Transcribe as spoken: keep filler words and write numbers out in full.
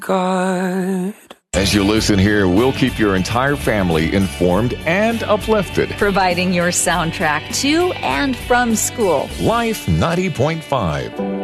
God. As you listen here, we'll keep your entire family informed and uplifted. Providing your soundtrack to and from school. Life ninety point five.